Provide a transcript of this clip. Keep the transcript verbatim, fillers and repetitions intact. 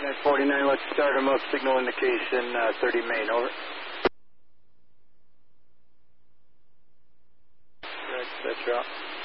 nine forty-nine, let's start them up. Signal indication uh, thirty main, over. Right, set drop.